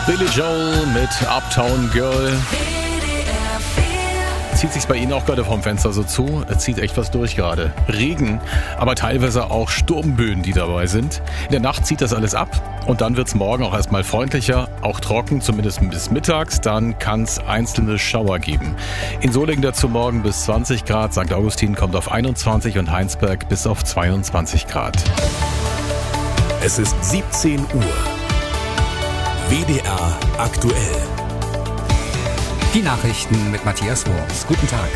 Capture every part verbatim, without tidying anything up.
Billy Joel mit Uptown Girl. Zieht sich's bei Ihnen auch gerade vom Fenster so zu? Es zieht echt was durch gerade. Regen, aber teilweise auch Sturmböen, die dabei sind. In der Nacht zieht das alles ab und dann wird's morgen auch erstmal freundlicher, auch trocken, zumindest bis mittags. Dann kann's einzelne Schauer geben. In Solingen dazu morgen bis zwanzig Grad, Sankt Augustin kommt auf einundzwanzig und Heinsberg bis auf zweiundzwanzig Grad. Es ist siebzehn Uhr. W D R aktuell. Die Nachrichten mit Matthias Wurms. Guten Tag.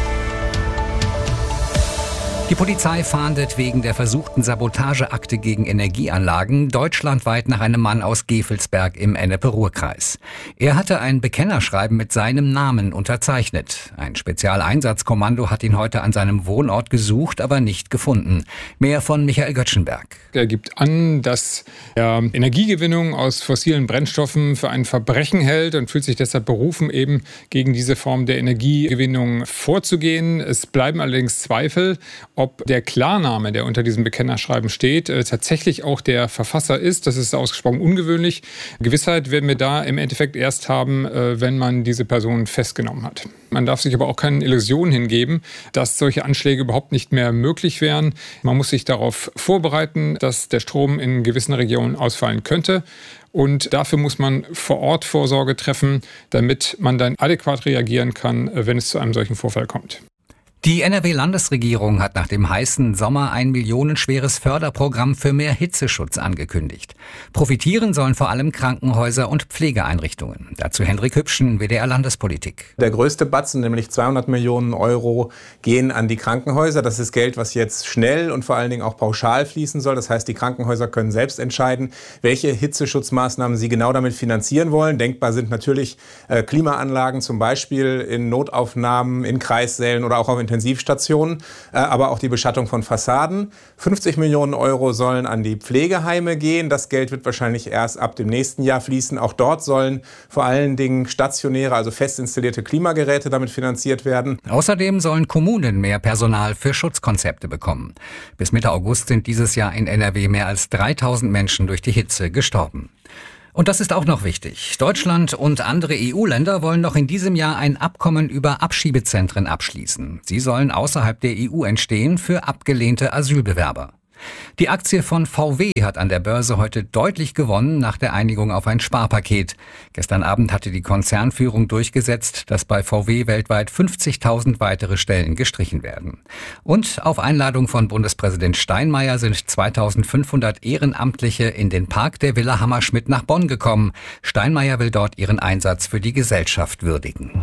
Die Polizei fahndet wegen der versuchten Sabotageakte gegen Energieanlagen deutschlandweit nach einem Mann aus Gevelsberg im Ennepe-Ruhr-Kreis. Er hatte ein Bekennerschreiben mit seinem Namen unterzeichnet. Ein Spezialeinsatzkommando hat ihn heute an seinem Wohnort gesucht, aber nicht gefunden. Mehr von Michael Göttschenberg. Er gibt an, dass er Energiegewinnung aus fossilen Brennstoffen für ein Verbrechen hält und fühlt sich deshalb berufen, eben gegen diese Form der Energiegewinnung vorzugehen. Es bleiben allerdings Zweifel, ob der Klarname, der unter diesem Bekennerschreiben steht, äh, tatsächlich auch der Verfasser ist. Das ist ausgesprochen ungewöhnlich. Gewissheit werden wir da im Endeffekt erst haben, äh, wenn man diese Person festgenommen hat. Man darf sich aber auch keine Illusionen hingeben, dass solche Anschläge überhaupt nicht mehr möglich wären. Man muss sich darauf vorbereiten, dass der Strom in gewissen Regionen ausfallen könnte. Und dafür muss man vor Ort Vorsorge treffen, damit man dann adäquat reagieren kann, wenn es zu einem solchen Vorfall kommt. Die N R W-Landesregierung hat nach dem heißen Sommer ein millionenschweres Förderprogramm für mehr Hitzeschutz angekündigt. Profitieren sollen vor allem Krankenhäuser und Pflegeeinrichtungen. Dazu Hendrik Hübschen, W D R Landespolitik. Der größte Batzen, nämlich zweihundert Millionen Euro, gehen an die Krankenhäuser. Das ist Geld, was jetzt schnell und vor allen Dingen auch pauschal fließen soll. Das heißt, die Krankenhäuser können selbst entscheiden, welche Hitzeschutzmaßnahmen sie genau damit finanzieren wollen. Denkbar sind natürlich äh, Klimaanlagen, zum Beispiel in Notaufnahmen, in Kreissälen oder auch auf Intensivstationen, aber auch die Beschattung von Fassaden. fünfzig Millionen Euro sollen an die Pflegeheime gehen. Das Geld wird wahrscheinlich erst ab dem nächsten Jahr fließen. Auch dort sollen vor allen Dingen stationäre, also fest installierte Klimageräte damit finanziert werden. Außerdem sollen Kommunen mehr Personal für Schutzkonzepte bekommen. Bis Mitte August sind dieses Jahr in N R W mehr als dreitausend Menschen durch die Hitze gestorben. Und das ist auch noch wichtig. Deutschland und andere E U-Länder wollen noch in diesem Jahr ein Abkommen über Abschiebezentren abschließen. Sie sollen außerhalb der E U entstehen für abgelehnte Asylbewerber. Die Aktie von V W hat an der Börse heute deutlich gewonnen nach der Einigung auf ein Sparpaket. Gestern Abend hatte die Konzernführung durchgesetzt, dass bei V W weltweit fünfzigtausend weitere Stellen gestrichen werden. Und auf Einladung von Bundespräsident Steinmeier sind zweitausendfünfhundert Ehrenamtliche in den Park der Villa Hammerschmidt nach Bonn gekommen. Steinmeier will dort ihren Einsatz für die Gesellschaft würdigen.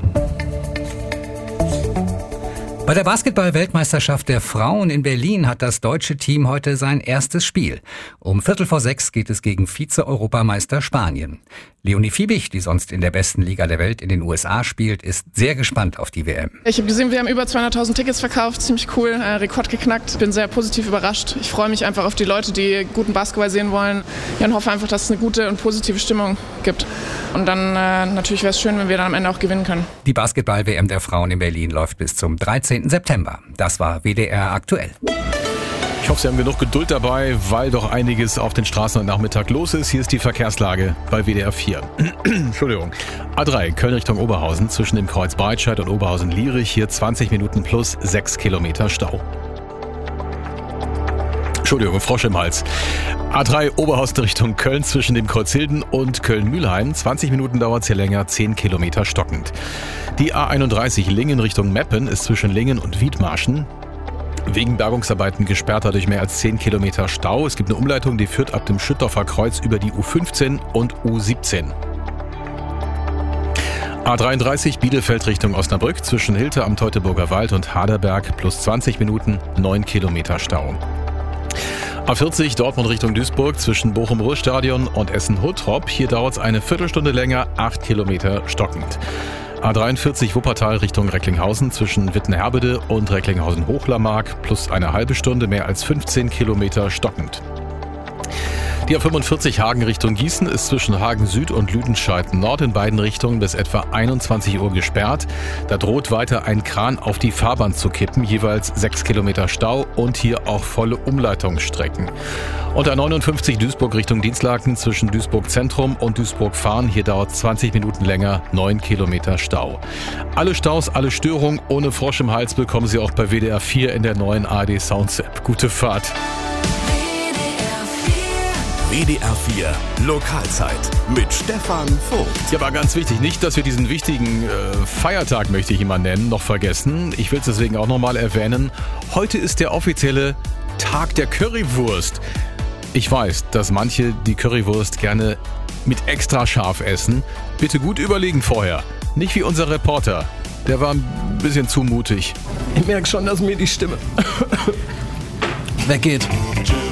Bei der Basketball-Weltmeisterschaft der Frauen in Berlin hat das deutsche Team heute sein erstes Spiel. Um Viertel vor sechs geht es gegen Vize-Europameister Spanien. Leonie Fiebig, die sonst in der besten Liga der Welt in den U S A spielt, ist sehr gespannt auf die W M. Ich habe gesehen, wir haben über zweihunderttausend Tickets verkauft, ziemlich cool, äh, Rekord geknackt. Bin sehr positiv überrascht. Ich freue mich einfach auf die Leute, die guten Basketball sehen wollen. Ja, und hoffe einfach, dass es eine gute und positive Stimmung gibt. Und dann äh, natürlich wäre es schön, wenn wir dann am Ende auch gewinnen können. Die Basketball-W M der Frauen in Berlin läuft bis zum dreizehnten September. Das war W D R aktuell. Ich hoffe, Sie haben genug Geduld dabei, weil doch einiges auf den Straßen heute Nachmittag los ist. Hier ist die Verkehrslage bei W D R vier. Entschuldigung. A drei, Köln Richtung Oberhausen, zwischen dem Kreuz Breitscheid und Oberhausen-Lierich. Hier zwanzig Minuten plus sechs Kilometer Stau. Entschuldigung, Frosch im Hals. A drei Oberhausen Richtung Köln zwischen dem Kreuz Hilden und Köln-Mühlheim. zwanzig Minuten dauert es hier länger, zehn Kilometer stockend. Die A einunddreißig Lingen Richtung Meppen ist zwischen Lingen und Wiedmarschen wegen Bergungsarbeiten gesperrt, dadurch mehr als zehn Kilometer Stau. Es gibt eine Umleitung, die führt ab dem Schüttorfer Kreuz über die U fünfzehn und U siebzehn. A dreiunddreißig Bielefeld Richtung Osnabrück zwischen Hilte am Teutoburger Wald und Haderberg plus zwanzig Minuten, neun Kilometer Stau. A vierzig Dortmund Richtung Duisburg zwischen Bochum-Ruhrstadion und Essen-Huttrop. Hier dauert es eine Viertelstunde länger, acht Kilometer stockend. A dreiundvierzig Wuppertal Richtung Recklinghausen zwischen Wittenherbede und Recklinghausen-Hochlarmark plus eine halbe Stunde, mehr als fünfzehn Kilometer stockend. Die A fünfundvierzig Hagen Richtung Gießen ist zwischen Hagen Süd und Lüdenscheid Nord in beiden Richtungen bis etwa einundzwanzig Uhr gesperrt. Da droht weiter ein Kran auf die Fahrbahn zu kippen, jeweils sechs Kilometer Stau und hier auch volle Umleitungsstrecken. Und A neunundfünfzig Duisburg Richtung Dinslaken zwischen Duisburg Zentrum und Duisburg Fahren. Hier dauert zwanzig Minuten länger, neun Kilometer Stau. Alle Staus, alle Störungen ohne Frosch im Hals bekommen Sie auch bei W D R vier in der neuen A R D Sounds App. Gute Fahrt. W D R vier Lokalzeit mit Stefan Vogt. Ja, aber ganz wichtig, nicht, dass wir diesen wichtigen äh, Feiertag, möchte ich ihn mal nennen, noch vergessen. Ich will es deswegen auch nochmal erwähnen. Heute ist der offizielle Tag der Currywurst. Ich weiß, dass manche die Currywurst gerne mit extra scharf essen. Bitte gut überlegen vorher. Nicht wie unser Reporter. Der war ein bisschen zu mutig. Ich merke schon, dass mir die Stimme weggeht.